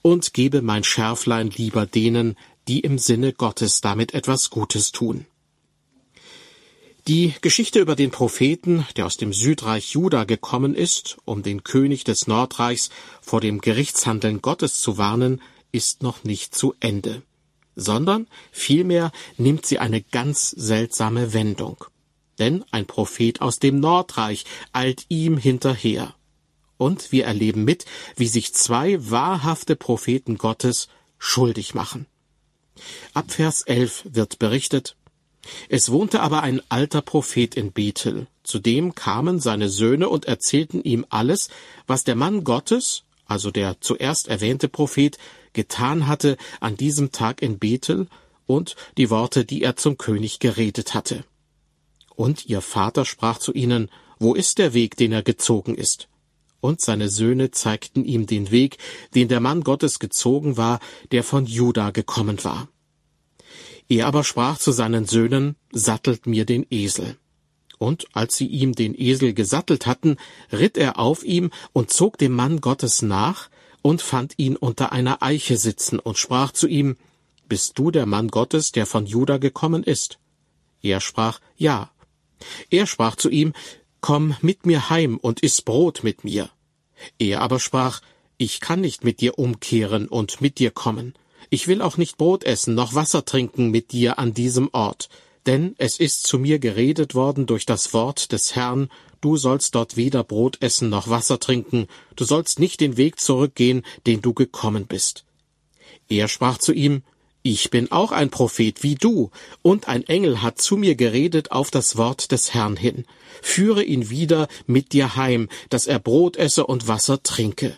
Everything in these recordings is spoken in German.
und gebe mein Schärflein lieber denen, die im Sinne Gottes damit etwas Gutes tun. Die Geschichte über den Propheten, der aus dem Südreich Juda gekommen ist, um den König des Nordreichs vor dem Gerichtshandeln Gottes zu warnen, ist noch nicht zu Ende, sondern vielmehr nimmt sie eine ganz seltsame Wendung. Denn ein Prophet aus dem Nordreich eilt ihm hinterher. Und wir erleben mit, wie sich zwei wahrhafte Propheten Gottes schuldig machen. Ab Vers 11 wird berichtet: Es wohnte aber ein alter Prophet in Bethel. Zu dem kamen seine Söhne und erzählten ihm alles, was der Mann Gottes, also der zuerst erwähnte Prophet, getan hatte an diesem Tag in Bethel und die Worte, die er zum König geredet hatte. Und ihr Vater sprach zu ihnen: Wo ist der Weg, den er gezogen ist? Und seine Söhne zeigten ihm den Weg, den der Mann Gottes gezogen war, der von Juda gekommen war. Er aber sprach zu seinen Söhnen: Sattelt mir den Esel. Und als sie ihm den Esel gesattelt hatten, ritt er auf ihm und zog dem Mann Gottes nach und fand ihn unter einer Eiche sitzen und sprach zu ihm: Bist du der Mann Gottes, der von Juda gekommen ist? Er sprach: Ja. Er sprach zu ihm: Komm mit mir heim und iss Brot mit mir. Er aber sprach: Ich kann nicht mit dir umkehren und mit dir kommen. Ich will auch nicht Brot essen noch Wasser trinken mit dir an diesem Ort, denn es ist zu mir geredet worden durch das Wort des Herrn: Du sollst dort weder Brot essen noch Wasser trinken, du sollst nicht den Weg zurückgehen, den du gekommen bist. Er sprach zu ihm: Ich bin auch ein Prophet wie du, und ein Engel hat zu mir geredet auf das Wort des Herrn hin. Führe ihn wieder mit dir heim, dass er Brot esse und Wasser trinke.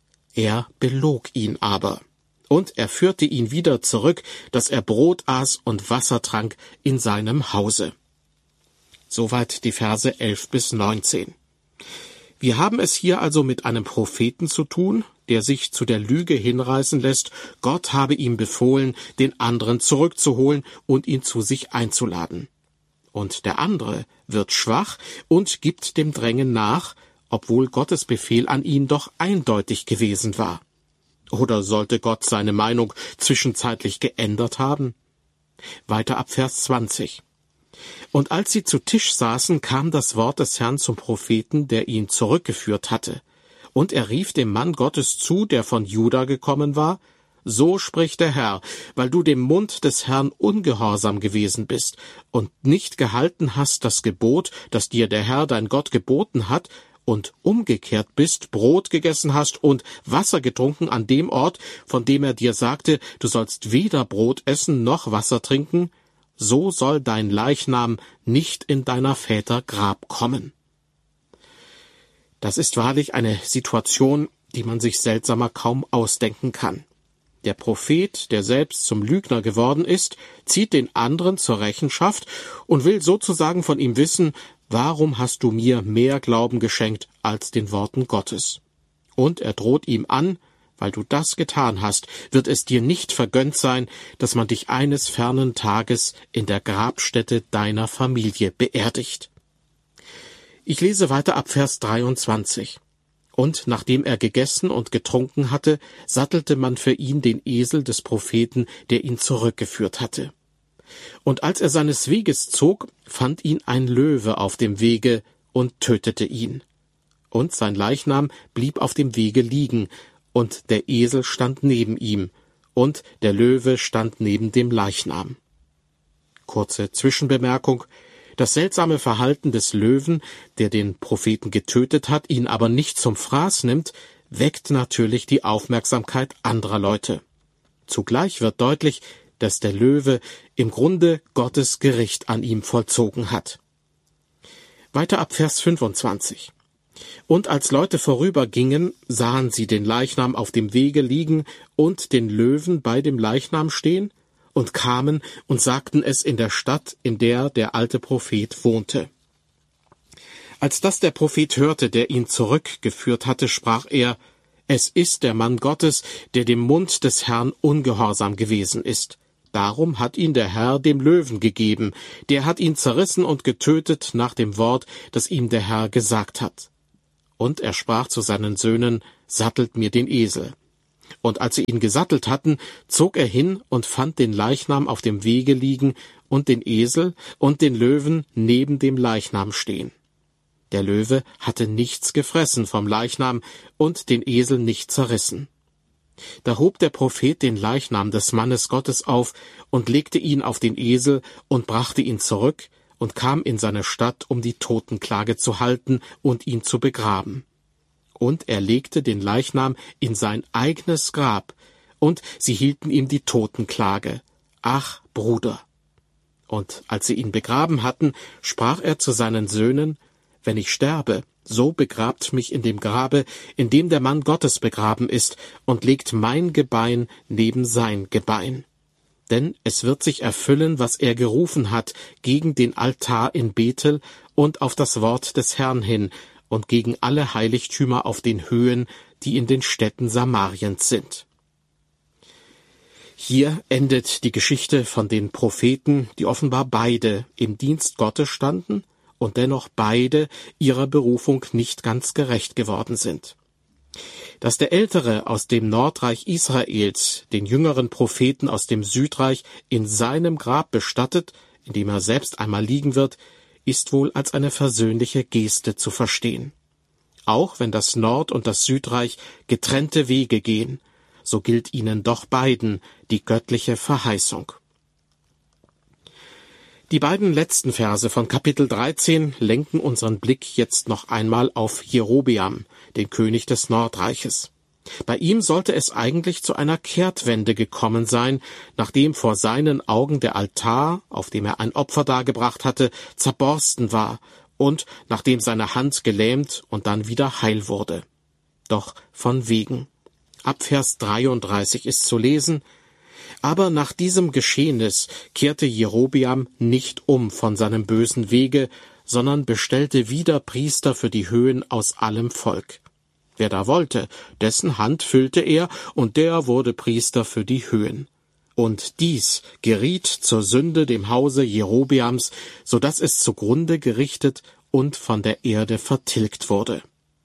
Er belog ihn aber. Und er führte ihn wieder zurück, dass er Brot aß und Wasser trank in seinem Hause. Soweit die Verse 11 bis 19. Wir haben es hier also mit einem Propheten zu tun, der sich zu der Lüge hinreißen lässt, Gott habe ihm befohlen, den anderen zurückzuholen und ihn zu sich einzuladen. Und der andere wird schwach und gibt dem Drängen nach, obwohl Gottes Befehl an ihn doch eindeutig gewesen war. Oder sollte Gott seine Meinung zwischenzeitlich geändert haben? Weiter ab Vers 20. Und als sie zu Tisch saßen, kam das Wort des Herrn zum Propheten, der ihn zurückgeführt hatte. Und er rief dem Mann Gottes zu, der von Juda gekommen war: So spricht der Herr, weil du dem Mund des Herrn ungehorsam gewesen bist und nicht gehalten hast das Gebot, das dir der Herr dein Gott geboten hat, und umgekehrt bist, Brot gegessen hast und Wasser getrunken an dem Ort, von dem er dir sagte, du sollst weder Brot essen noch Wasser trinken, so soll dein Leichnam nicht in deiner Väter Grab kommen. Das ist wahrlich eine Situation, die man sich seltsamer kaum ausdenken kann. Der Prophet, der selbst zum Lügner geworden ist, zieht den anderen zur Rechenschaft und will sozusagen von ihm wissen: Warum hast du mir mehr Glauben geschenkt als den Worten Gottes? Und er droht ihm an: Weil du das getan hast, wird es dir nicht vergönnt sein, dass man dich eines fernen Tages in der Grabstätte deiner Familie beerdigt. Ich lese weiter ab Vers 23. Und nachdem er gegessen und getrunken hatte, sattelte man für ihn den Esel des Propheten, der ihn zurückgeführt hatte. Und als er seines Weges zog, fand ihn ein Löwe auf dem Wege und tötete ihn. Und sein Leichnam blieb auf dem Wege liegen, und der Esel stand neben ihm, und der Löwe stand neben dem Leichnam. Kurze Zwischenbemerkung: Das seltsame Verhalten des Löwen, der den Propheten getötet hat, ihn aber nicht zum Fraß nimmt, weckt natürlich die Aufmerksamkeit anderer Leute. Zugleich wird deutlich, dass der Löwe im Grunde Gottes Gericht an ihm vollzogen hat. Weiter ab Vers 25. Und als Leute vorübergingen, sahen sie den Leichnam auf dem Wege liegen und den Löwen bei dem Leichnam stehen und kamen und sagten es in der Stadt, in der der alte Prophet wohnte. Als das der Prophet hörte, der ihn zurückgeführt hatte, sprach er: Es ist der Mann Gottes, der dem Mund des Herrn ungehorsam gewesen ist. Darum hat ihn der Herr dem Löwen gegeben, der hat ihn zerrissen und getötet nach dem Wort, das ihm der Herr gesagt hat. Und er sprach zu seinen Söhnen: Sattelt mir den Esel. Und als sie ihn gesattelt hatten, zog er hin und fand den Leichnam auf dem Wege liegen und den Esel und den Löwen neben dem Leichnam stehen. Der Löwe hatte nichts gefressen vom Leichnam und den Esel nicht zerrissen. Da hob der Prophet den Leichnam des Mannes Gottes auf und legte ihn auf den Esel und brachte ihn zurück und kam in seine Stadt, um die Totenklage zu halten und ihn zu begraben. Und er legte den Leichnam in sein eigenes Grab, und sie hielten ihm die Totenklage. Ach, Bruder! Und als sie ihn begraben hatten, sprach er zu seinen Söhnen: Wenn ich sterbe, so begrabt mich in dem Grabe, in dem der Mann Gottes begraben ist, und legt mein Gebein neben sein Gebein. Denn es wird sich erfüllen, was er gerufen hat, gegen den Altar in Bethel und auf das Wort des Herrn hin und gegen alle Heiligtümer auf den Höhen, die in den Städten Samariens sind. Hier endet die Geschichte von den Propheten, die offenbar beide im Dienst Gottes standen und dennoch beide ihrer Berufung nicht ganz gerecht geworden sind. Dass der Ältere aus dem Nordreich Israels den jüngeren Propheten aus dem Südreich in seinem Grab bestattet, in dem er selbst einmal liegen wird, ist wohl als eine versöhnliche Geste zu verstehen. Auch wenn das Nord- und das Südreich getrennte Wege gehen, so gilt ihnen doch beiden die göttliche Verheißung. Die beiden letzten Verse von Kapitel 13 lenken unseren Blick jetzt noch einmal auf Jerobeam, den König des Nordreiches. Bei ihm sollte es eigentlich zu einer Kehrtwende gekommen sein, nachdem vor seinen Augen der Altar, auf dem er ein Opfer dargebracht hatte, zerborsten war und nachdem seine Hand gelähmt und dann wieder heil wurde. Doch von wegen. Ab Vers 33 ist zu lesen: Aber nach diesem Geschehnis kehrte Jerobeam nicht um von seinem bösen Wege, sondern bestellte wieder Priester für die Höhen aus allem Volk. Wer da wollte, dessen Hand füllte er, und der wurde Priester für die Höhen. Und dies geriet zur Sünde dem Hause Jerobeams, so dass es zugrunde gerichtet und von der Erde vertilgt wurde.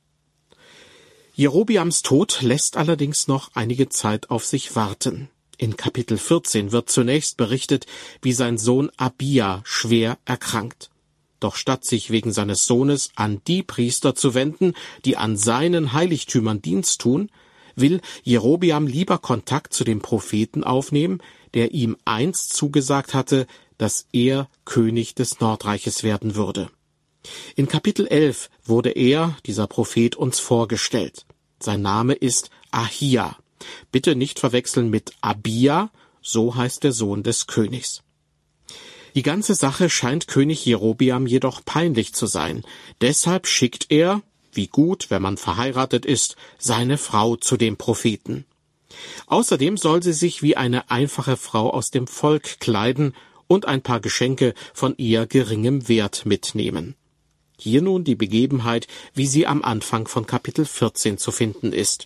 Jerobeams Tod lässt allerdings noch einige Zeit auf sich warten. In Kapitel 14 wird zunächst berichtet, wie sein Sohn Abia schwer erkrankt. Doch statt sich wegen seines Sohnes an die Priester zu wenden, die an seinen Heiligtümern Dienst tun, will Jerobeam lieber Kontakt zu dem Propheten aufnehmen, der ihm einst zugesagt hatte, dass er König des Nordreiches werden würde. In Kapitel 11 wurde er, dieser Prophet, uns vorgestellt. Sein Name ist Ahia. Bitte nicht verwechseln mit Abia, so heißt der Sohn des Königs. Die ganze Sache scheint König Jerobeam jedoch peinlich zu sein. Deshalb schickt er, wie gut, wenn man verheiratet ist, seine Frau zu dem Propheten. Außerdem soll sie sich wie eine einfache Frau aus dem Volk kleiden und ein paar Geschenke von eher geringem Wert mitnehmen. Hier nun die Begebenheit, wie sie am Anfang von Kapitel 14 zu finden ist.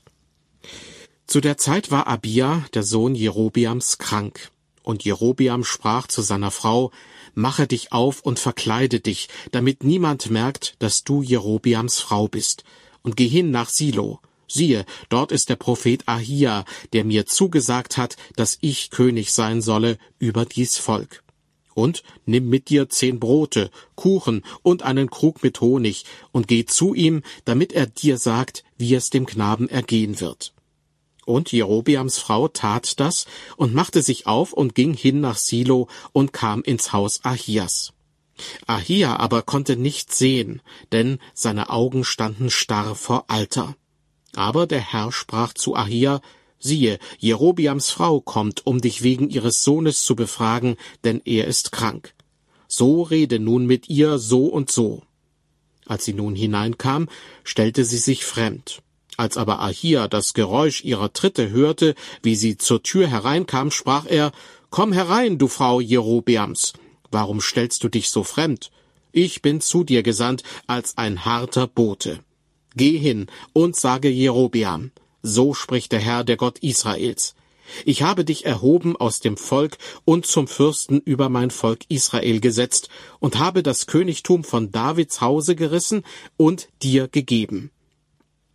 Zu der Zeit war Abia, der Sohn Jerobeams, krank. Und Jerobeam sprach zu seiner Frau: Mache dich auf und verkleide dich, damit niemand merkt, dass du Jerobeams Frau bist. Und geh hin nach Silo. Siehe, dort ist der Prophet Ahia, der mir zugesagt hat, dass ich König sein solle über dies Volk. Und nimm mit dir 10 Brote, Kuchen und einen Krug mit Honig und geh zu ihm, damit er dir sagt, wie es dem Knaben ergehen wird. Und Jerobeams Frau tat das und machte sich auf und ging hin nach Silo und kam ins Haus Ahias. Ahia aber konnte nichts sehen, denn seine Augen standen starr vor Alter. Aber der Herr sprach zu Ahia: Siehe, Jerobeams Frau kommt, um dich wegen ihres Sohnes zu befragen, denn er ist krank. So rede nun mit ihr so und so. Als sie nun hineinkam, stellte sie sich fremd. Als aber Ahia das Geräusch ihrer Tritte hörte, wie sie zur Tür hereinkam, sprach er: Komm herein, du Frau Jerobeams. Warum stellst du dich so fremd? Ich bin zu dir gesandt als ein harter Bote. Geh hin und sage Jerobeam: So spricht der Herr, der Gott Israels. Ich habe dich erhoben aus dem Volk und zum Fürsten über mein Volk Israel gesetzt und habe das Königtum von Davids Hause gerissen und dir gegeben.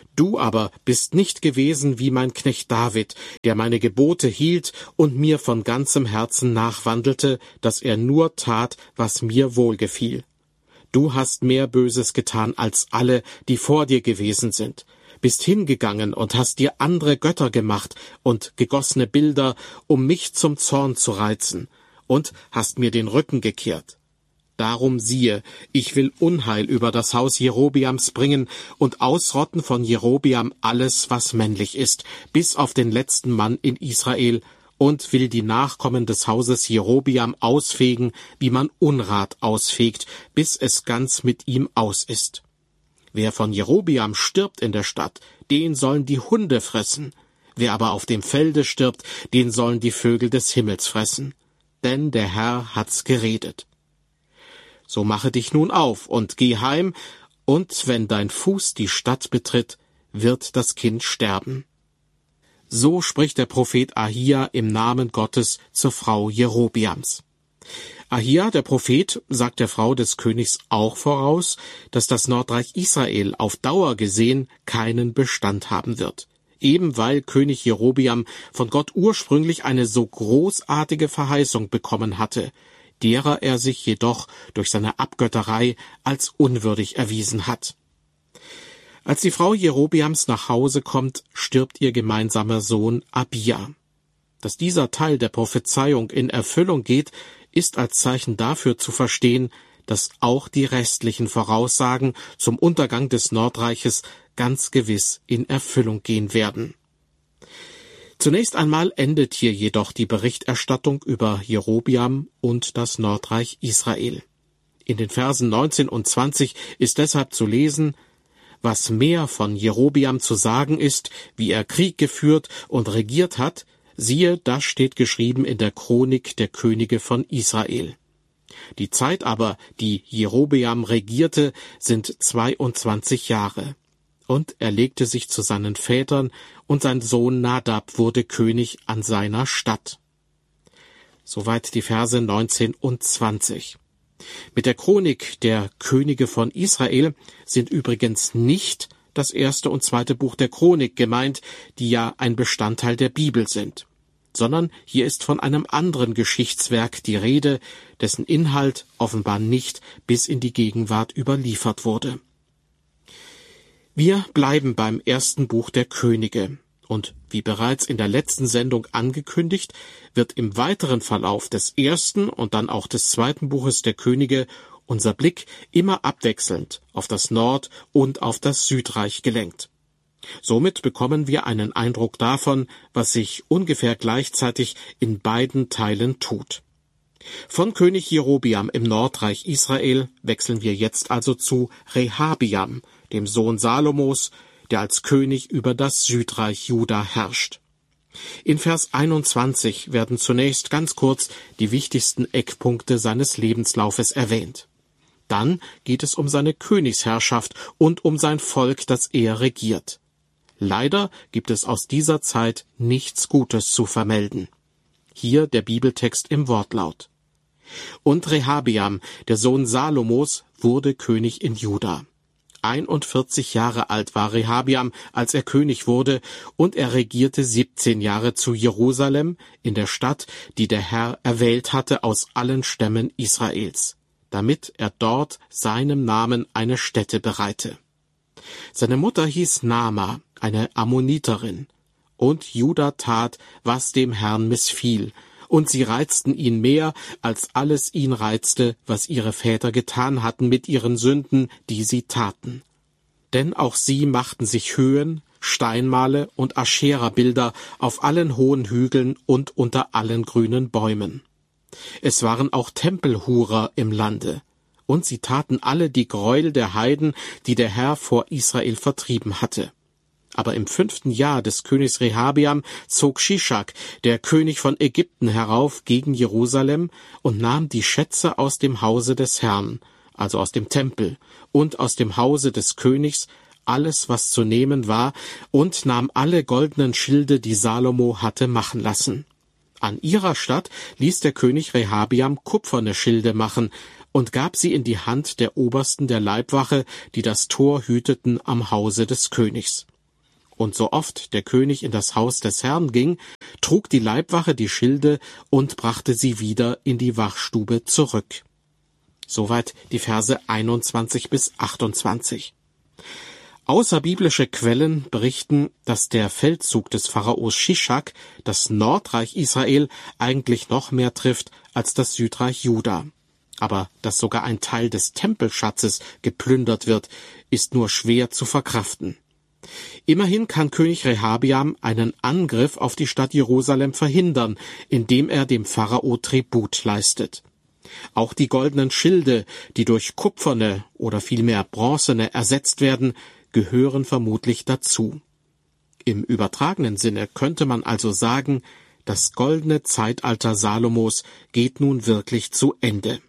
Du aber bist nicht gewesen wie mein Knecht David, der meine Gebote hielt und mir von ganzem Herzen nachwandelte, dass er nur tat, was mir wohlgefiel. Du hast mehr Böses getan als alle, die vor dir gewesen sind, bist hingegangen und hast dir andere Götter gemacht und gegossene Bilder, um mich zum Zorn zu reizen, und hast mir den Rücken gekehrt. Darum siehe, ich will Unheil über das Haus Jerobeams bringen und ausrotten von Jerobeam alles, was männlich ist, bis auf den letzten Mann in Israel, und will die Nachkommen des Hauses Jerobeam ausfegen, wie man Unrat ausfegt, bis es ganz mit ihm aus ist. Wer von Jerobeam stirbt in der Stadt, den sollen die Hunde fressen. Wer aber auf dem Felde stirbt, den sollen die Vögel des Himmels fressen. Denn der Herr hat's geredet. So mache dich nun auf und geh heim, und wenn dein Fuß die Stadt betritt, wird das Kind sterben. So spricht der Prophet Ahia im Namen Gottes zur Frau Jerobeams. Ahia, der Prophet, sagt der Frau des Königs auch voraus, dass das Nordreich Israel auf Dauer gesehen keinen Bestand haben wird. Eben weil König Jerobeam von Gott ursprünglich eine so großartige Verheißung bekommen hatte, derer er sich jedoch durch seine Abgötterei als unwürdig erwiesen hat. Als die Frau Jerobeams nach Hause kommt, stirbt ihr gemeinsamer Sohn Abia. Dass dieser Teil der Prophezeiung in Erfüllung geht, ist als Zeichen dafür zu verstehen, dass auch die restlichen Voraussagen zum Untergang des Nordreiches ganz gewiss in Erfüllung gehen werden. Zunächst einmal endet hier jedoch die Berichterstattung über Jerobeam und das Nordreich Israel. In den Versen 19 und 20 ist deshalb zu lesen: Was mehr von Jerobeam zu sagen ist, wie er Krieg geführt und regiert hat, siehe, das steht geschrieben in der Chronik der Könige von Israel. Die Zeit aber, die Jerobeam regierte, sind 22 Jahre. Und er legte sich zu seinen Vätern, und sein Sohn Nadab wurde König an seiner Statt. Soweit die Verse 19 und 20. Mit der Chronik der Könige von Israel sind übrigens nicht das 1. und 2. Buch der Chronik gemeint, die ja ein Bestandteil der Bibel sind, sondern hier ist von einem anderen Geschichtswerk die Rede, dessen Inhalt offenbar nicht bis in die Gegenwart überliefert wurde. Wir bleiben beim 1. Buch der Könige, und wie bereits in der letzten Sendung angekündigt, wird im weiteren Verlauf des 1. und dann auch des 2. Buches der Könige unser Blick immer abwechselnd auf das Nord- und auf das Südreich gelenkt. Somit bekommen wir einen Eindruck davon, was sich ungefähr gleichzeitig in beiden Teilen tut. Von König Jerobeam im Nordreich Israel wechseln wir jetzt also zu Rehabeam, dem Sohn Salomos, der als König über das Südreich Juda herrscht. In Vers 21 werden zunächst ganz kurz die wichtigsten Eckpunkte seines Lebenslaufes erwähnt. Dann geht es um seine Königsherrschaft und um sein Volk, das er regiert. Leider gibt es aus dieser Zeit nichts Gutes zu vermelden. Hier der Bibeltext im Wortlaut. Und Rehabeam, der Sohn Salomos, wurde König in Juda. 41 Jahre alt war Rehabeam, als er König wurde, und er regierte 17 Jahre zu Jerusalem, in der Stadt, die der Herr erwählt hatte aus allen Stämmen Israels, damit er dort seinem Namen eine Stätte bereite. Seine Mutter hieß Naama, eine Ammoniterin, und Juda tat, was dem Herrn missfiel, und sie reizten ihn mehr, als alles ihn reizte, was ihre Väter getan hatten mit ihren Sünden, die sie taten. Denn auch sie machten sich Höhen, Steinmale und Aschera-Bilder auf allen hohen Hügeln und unter allen grünen Bäumen. Es waren auch Tempelhurer im Lande, und sie taten alle die Gräuel der Heiden, die der Herr vor Israel vertrieben hatte. Aber im 5. Jahr des Königs Rehabeam zog Shischak, der König von Ägypten, herauf gegen Jerusalem und nahm die Schätze aus dem Hause des Herrn, also aus dem Tempel, und aus dem Hause des Königs, alles, was zu nehmen war, und nahm alle goldenen Schilde, die Salomo hatte machen lassen. An ihrer Statt ließ der König Rehabeam kupferne Schilde machen und gab sie in die Hand der Obersten der Leibwache, die das Tor hüteten am Hause des Königs. Und so oft der König in das Haus des Herrn ging, trug die Leibwache die Schilde und brachte sie wieder in die Wachstube zurück. Soweit die Verse 21 bis 28. Außerbiblische Quellen berichten, dass der Feldzug des Pharaos Schischak das Nordreich Israel eigentlich noch mehr trifft als das Südreich Juda. Aber dass sogar ein Teil des Tempelschatzes geplündert wird, ist nur schwer zu verkraften. Immerhin kann König Rehabeam einen Angriff auf die Stadt Jerusalem verhindern, indem er dem Pharao Tribut leistet. Auch die goldenen Schilde, die durch kupferne oder vielmehr bronzene ersetzt werden, gehören vermutlich dazu. Im übertragenen Sinne könnte man also sagen, das goldene Zeitalter Salomos geht nun wirklich zu Ende.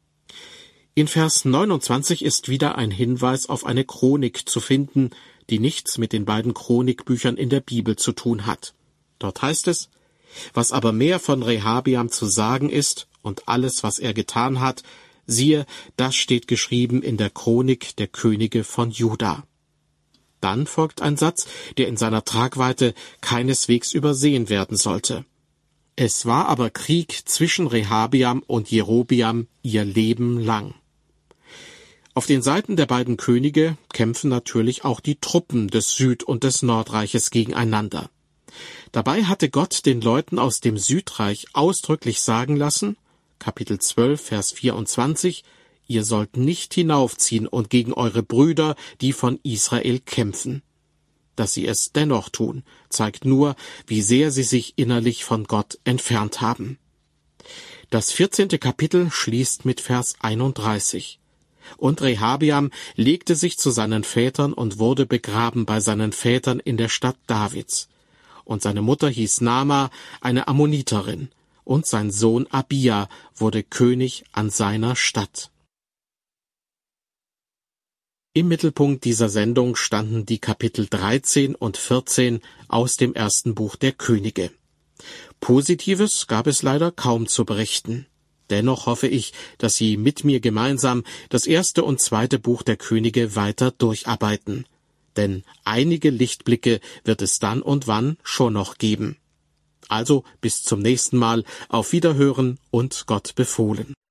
In Vers 29 ist wieder ein Hinweis auf eine Chronik zu finden, die nichts mit den beiden Chronikbüchern in der Bibel zu tun hat. Dort heißt es: Was aber mehr von Rehabeam zu sagen ist und alles, was er getan hat, siehe, das steht geschrieben in der Chronik der Könige von Juda. Dann folgt ein Satz, der in seiner Tragweite keineswegs übersehen werden sollte. Es war aber Krieg zwischen Rehabeam und Jerobeam ihr Leben lang. Auf den Seiten der beiden Könige kämpfen natürlich auch die Truppen des Süd- und des Nordreiches gegeneinander. Dabei hatte Gott den Leuten aus dem Südreich ausdrücklich sagen lassen, Kapitel 12, Vers 24, ihr sollt nicht hinaufziehen und gegen eure Brüder, die von Israel kämpfen. Dass sie es dennoch tun, zeigt nur, wie sehr sie sich innerlich von Gott entfernt haben. Das 14. Kapitel schließt mit Vers 31. Und Rehabeam legte sich zu seinen Vätern und wurde begraben bei seinen Vätern in der Stadt Davids. Und seine Mutter hieß Naama, eine Ammoniterin, und sein Sohn Abia wurde König an seiner Stadt. Im Mittelpunkt dieser Sendung standen die Kapitel 13 und 14 aus dem ersten Buch der Könige. Positives gab es leider kaum zu berichten. Dennoch hoffe ich, dass Sie mit mir gemeinsam das erste und zweite Buch der Könige weiter durcharbeiten. Denn einige Lichtblicke wird es dann und wann schon noch geben. Also bis zum nächsten Mal, auf Wiederhören und Gott befohlen.